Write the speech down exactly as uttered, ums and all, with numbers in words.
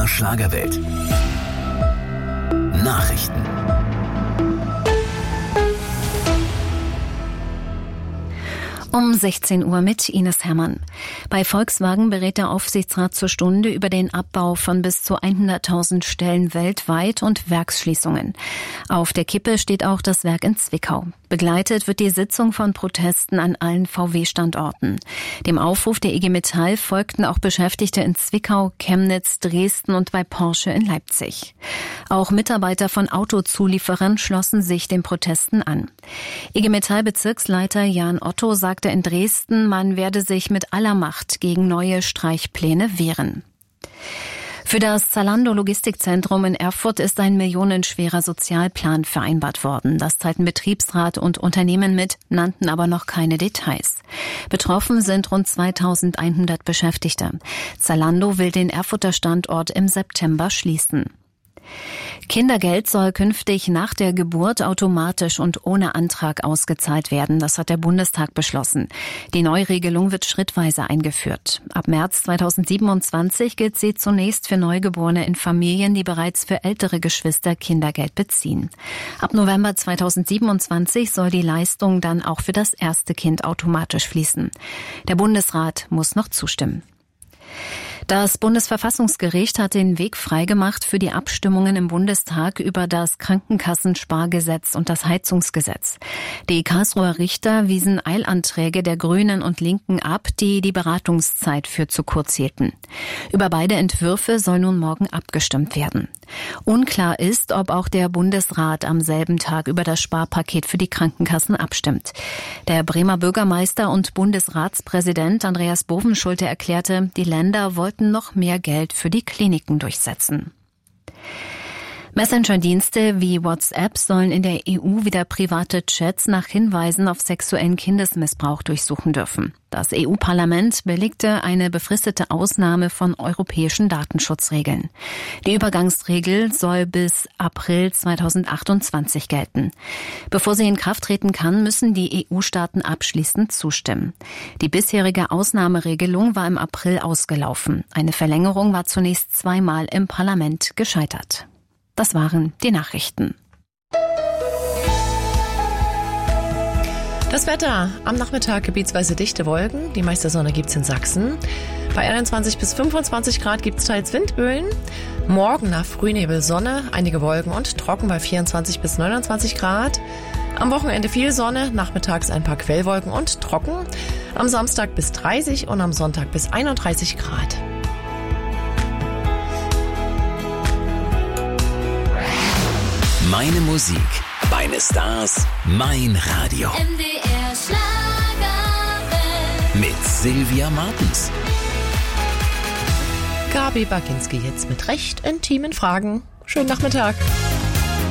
Schlagerwelt. Nachrichten. Um sechzehn Uhr mit Ines Hermann. Bei Volkswagen berät der Aufsichtsrat zur Stunde über den Abbau von bis zu hunderttausend Stellen weltweit und Werksschließungen. Auf der Kippe steht auch das Werk in Zwickau. Begleitet wird die Sitzung von Protesten an allen V W-Standorten. Dem Aufruf der I G Metall folgten auch Beschäftigte in Zwickau, Chemnitz, Dresden und bei Porsche in Leipzig. Auch Mitarbeiter von Autozulieferern schlossen sich den Protesten an. I G Metall-Bezirksleiter Jan Otto sagte in Dresden, man werde sich mit aller Macht gegen neue Streichpläne wehren. Für das Zalando-Logistikzentrum in Erfurt ist ein millionenschwerer Sozialplan vereinbart worden. Das teilten Betriebsrat und Unternehmen mit, nannten aber noch keine Details. Betroffen sind rund zweitausendeinhundert Beschäftigte. Zalando will den Erfurter Standort im September schließen. Kindergeld soll künftig nach der Geburt automatisch und ohne Antrag ausgezahlt werden. Das hat der Bundestag beschlossen. Die Neuregelung wird schrittweise eingeführt. Ab März zweitausendsiebenundzwanzig gilt sie zunächst für Neugeborene in Familien, die bereits für ältere Geschwister Kindergeld beziehen. Ab November zweitausendsiebenundzwanzig soll die Leistung dann auch für das erste Kind automatisch fließen. Der Bundesrat muss noch zustimmen. Das Bundesverfassungsgericht hat den Weg freigemacht für die Abstimmungen im Bundestag über das Krankenkassenspargesetz und das Heizungsgesetz. Die Karlsruher Richter wiesen Eilanträge der Grünen und Linken ab, die die Beratungszeit für zu kurz hielten. Über beide Entwürfe soll nun morgen abgestimmt werden. Unklar ist, ob auch der Bundesrat am selben Tag über das Sparpaket für die Krankenkassen abstimmt. Der Bremer Bürgermeister und Bundesratspräsident Andreas Bovenschulte erklärte, die Länder wollten noch mehr Geld für die Kliniken durchsetzen. Messenger-Dienste wie WhatsApp sollen in der E U wieder private Chats nach Hinweisen auf sexuellen Kindesmissbrauch durchsuchen dürfen. Das E U-Parlament billigte eine befristete Ausnahme von europäischen Datenschutzregeln. Die Übergangsregel soll bis April zweitausendachtundzwanzig gelten. Bevor sie in Kraft treten kann, müssen die E U-Staaten abschließend zustimmen. Die bisherige Ausnahmeregelung war im April ausgelaufen. Eine Verlängerung war zunächst zweimal im Parlament gescheitert. Das waren die Nachrichten. Das Wetter. Am Nachmittag gebietsweise dichte Wolken. Die meiste Sonne gibt's in Sachsen. Bei einundzwanzig bis fünfundzwanzig Grad gibt's teils Windböen. Morgen nach Frühnebel Sonne, einige Wolken und trocken bei vierundzwanzig bis neunundzwanzig Grad. Am Wochenende viel Sonne, nachmittags ein paar Quellwolken und trocken. Am Samstag bis dreißig und am Sonntag bis einunddreißig Grad. Meine Musik, meine Stars, mein Radio. M D R Schlagerwelt. Mit Sylvia Martens. Gabi Baginski jetzt mit recht intimen Fragen. Schönen Nachmittag.